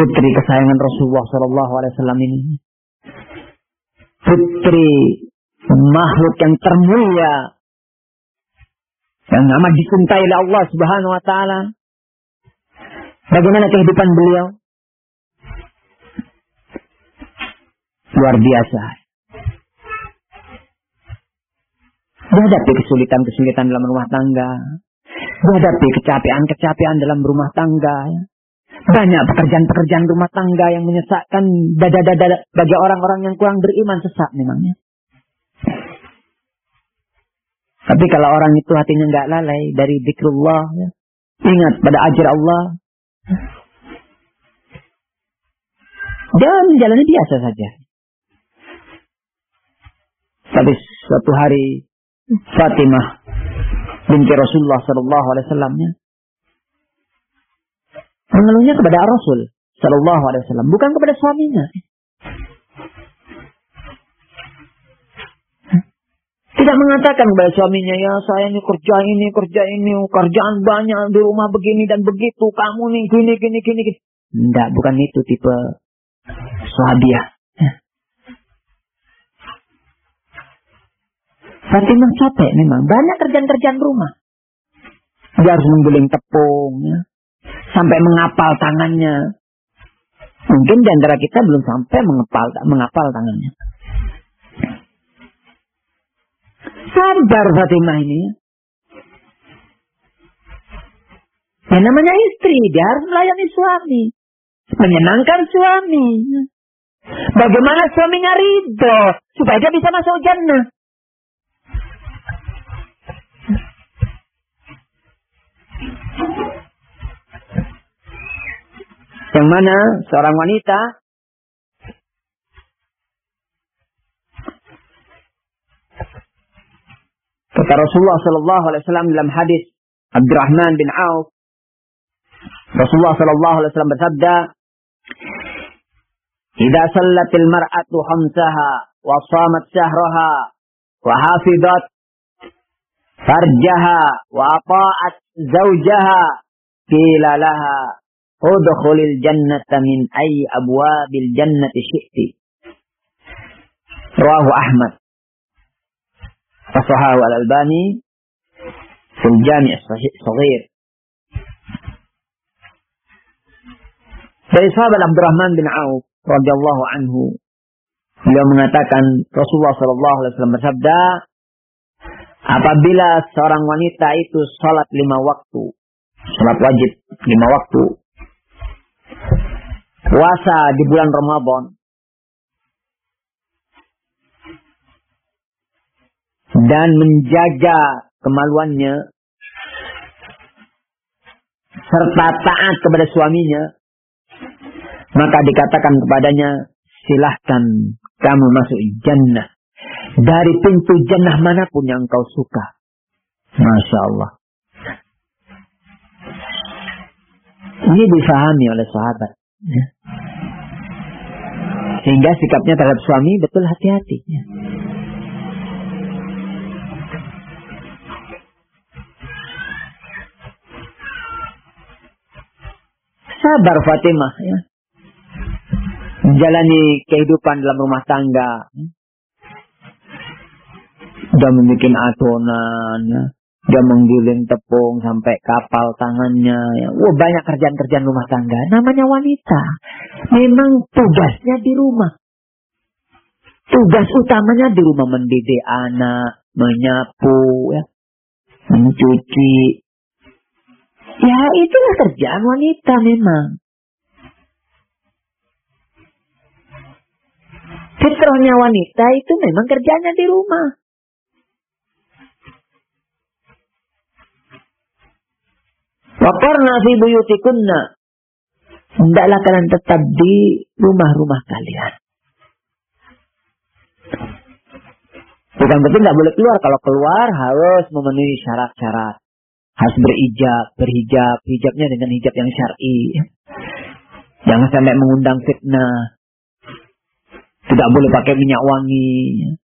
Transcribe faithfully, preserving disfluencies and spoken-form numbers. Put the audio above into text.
putri kesayangan Rasulullah Shallallahu Alaihi Wasallam ini, putri makhluk yang termulia, yang amat dicintai oleh Allah Subhanahu Wa Taala. Bagaimana kehidupan beliau? Luar biasa. Menghadapi kesulitan-kesulitan dalam rumah tangga, menghadapi kecapean-kecapean dalam rumah tangga. Banyak pekerjaan-pekerjaan rumah tangga yang menyesakkan dada-dada bagi orang-orang yang kurang beriman, sesak memangnya. Tapi kalau orang itu hatinya nggak lalai dari zikrullah, ya, ingat pada ajar Allah, dia menjalani biasa saja. Tapi suatu hari Fatimah binti Rasulullah Sallallahu Alaihi Wasallam mengeluhnya kepada Rasul Sallallahu Alaihi Wasallam, bukan kepada suaminya. Tidak mengatakan kepada suaminya, ya saya ini kerja ini, kerja ini, kerjaan banyak di rumah begini dan begitu, kamu nih gini, gini, gini. Tidak, bukan itu tipe sahabiah. Fatimah capek memang, banyak kerjaan-kerjaan rumah. Dia harus menggiling tepung, ya, sampai mengapal tangannya. Mungkin di antara kita belum sampai mengapal, mengapal tangannya. Sabar Fatimah ini. Ya namanya istri, dia harus melayani suami, menyenangkan suami. Bagaimana suaminya ridho supaya dia bisa masuk jannah? Yang mana seorang wanita kata Rasulullah Sallallahu Alaihi Wasallam dalam hadis Abdurrahman bin Auf, Rasulullah Sallallahu Alaihi Wasallam bersabda, "Idza sallatil mar'atu khamsaha wa shamat shahraha wa hafizat farjaha wa ata'at zawjaha qila laha udkhulil jannata min ayyi abwabil jannati syi'ti." Rawahu Ahmad. Sahahu Al-Albani fil Jami' As-Shaghir. Dari sahabat Abdurrahman bin Auf radhiyallahu anhu, beliau mengatakan Rasulullah sallallahu alaihi wasallam bersabda, apabila seorang wanita itu salat lima waktu, salat wajib lima waktu, puasa di bulan Ramadan, dan menjaga kemaluannya serta taat kepada suaminya, maka dikatakan kepadanya, silahkan kamu masuk jannah dari pintu jannah manapun yang kau suka. Masya Allah. Ini difahami oleh sahabat, sehingga sikapnya terhadap suami betul hati-hati. Sabar Fatimah, ya, menjalani kehidupan dalam rumah tangga. Dia membuat adonan, ya. Dia menggiling tepung sampai kapal tangannya. Ya. Wah, banyak kerjaan-kerjaan rumah tangga. Namanya wanita, memang tugasnya di rumah. Tugas utamanya di rumah, mendidik anak, menyapu, ya, mencuci. Ya, itulah kerjaan wanita memang. Fitrahnya wanita itu memang kerjanya di rumah. Waqarna fi buyutikunna. Hendaklah kalian tetap di rumah-rumah kalian. Bukan berarti tidak boleh keluar. Kalau keluar harus memenuhi syarat-syarat. Harus berijab, berhijab, hijabnya dengan hijab yang syar'i. Jangan sampai mengundang fitnah. Tidak boleh pakai minyak wangi.